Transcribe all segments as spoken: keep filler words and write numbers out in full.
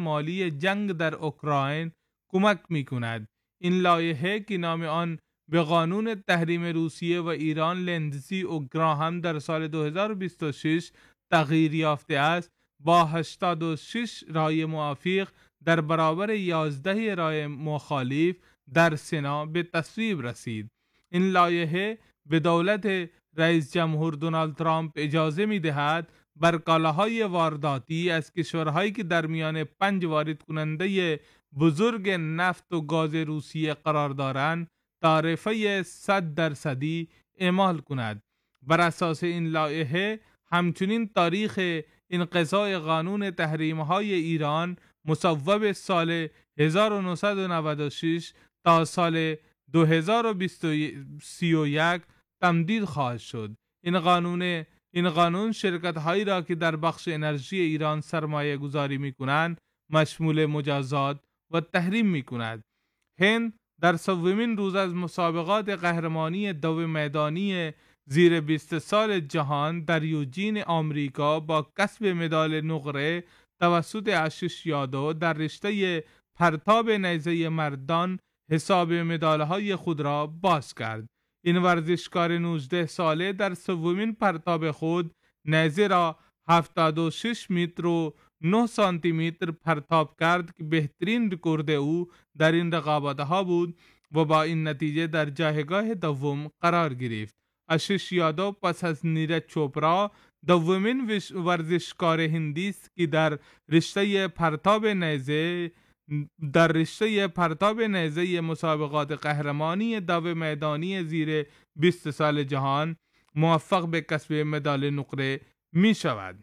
مالی جنگ در اوکراین کمک می‌کند. این لایحه که نام آن به قانون تحریم روسیه و ایران لندزی و گراهام در سال دو هزار و بیست و شش تغییر یافته است، با هشتاد و شش رای موافق در برابر یازده رای مخالف در سنا به تصویب رسید. این لایحه به دولت رئیس جمهور دونالد ترامپ اجازه می دهد بر کالاهای وارداتی از کشورهایی که در میان پنج وارد کننده بزرگ نفت و گاز روسیه قرار دارند تعرفه صد درصدی اعمال کند. بر اساس این لایحه همچنین تاریخ انقضای قانون تحریم‌های ایران مصوب سال هزار و نهصد و نود و شش تا سال دو هزار و سی و یک تمدید خواهد شد. این قانون این قانون شرکت‌هایی را که در بخش انرژی ایران سرمایه گذاری می‌کنند مشمول مجازات و تحریم می‌کند. هند در سومین روز از مسابقات قهرمانی دو میدانی زیر بیست سال جهان در یوجین آمریکا با کسب مدال نقره توسط آشیش یادو در رشته پرتاب نیزه مردان حساب مدال‌های خود را باز کرد. این ورزشکار نوزده ساله در سومین پرتاب خود نیزه را هفتاد و شش متر و نه سانتی متر پرتاب کرد که بهترین رکورد او در این رقابت‌ها بود و با این نتیجه در جایگاه دوم قرار گرفت. آشیش یادو پس از نیرج چوپرا دومین ورزشکار هندی است که در رشته پرتاب نیزه در رشته پرتاب نیزه مسابقات قهرمانی دو میدانی زیر بیست سال جهان موفق به کسب مدال نقره می شود.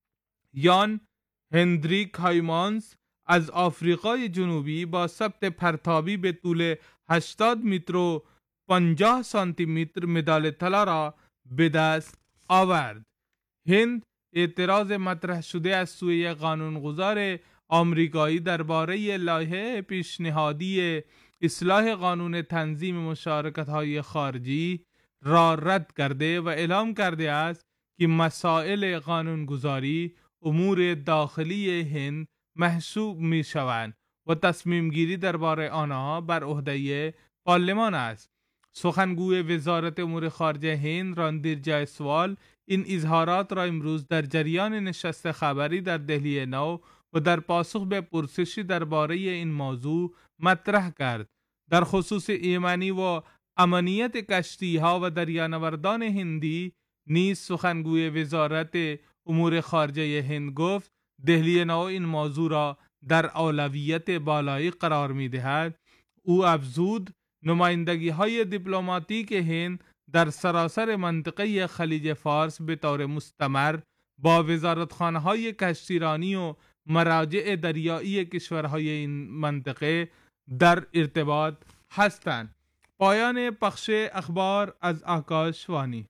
یان هندریک هایمانز از آفریقای جنوبی با ثبت پرتابی به طول هشتاد متر و پنجاه سانتی متر مدال طلا را به دست آورد. هند اعتراض مطرح شده از سوی قانونگذار آمریکایی درباره لایحه پیشنهادی اصلاح قانون تنظیم مشارکت‌های خارجی را رد کرده و اعلام کرده است که مسائل قانونگذاری امور داخلی هند محسوب می شوند و تصمیم گیری درباره آنها بر عهده پارلمان است. سخنگوی وزارت امور خارجه هند راندیر جایسوال این اظهارات را امروز در جریان نشست خبری در دهلی نو و در پاسخ به پرسشی درباره این موضوع مطرح کرد. در خصوص ایمنی و امنیت کشتی ها و دریانوردان هندی نیز سخنگوی وزارت امور خارجه هند گفت دهلی نو این موضوع را در اولویت بالایی قرار می دهد. او افزود نمایندگی های دیپلماتیک هند در سراسر منطقه خلیج فارس به طور مستمر با وزارتخانه های کشتیرانی و مراجع دریایی کشورهای این منطقه در ارتباط هستند. پایان پخش اخبار از آکاشوانی.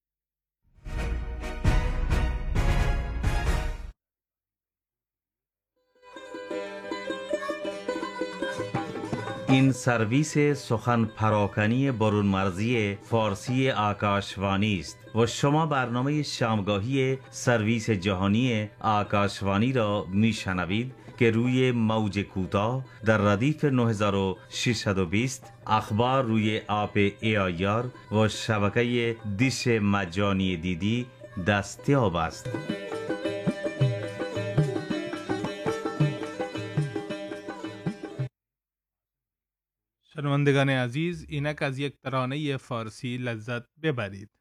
این سرویس سخن پراکنی برون مرزی فارسی آکاشوانی است و شما برنامه شامگاهی سرویس جهانی آکاشوانی را میشنوید که روی موج کوتاه در ردیف نه هزار و ششصد و بیست، اخبار روی آپ ای آی آر و شبکه دیش مجانی دیدی دستیاب است. شنوندگان عزیز، اینک از یک ترانه فارسی لذت ببرید.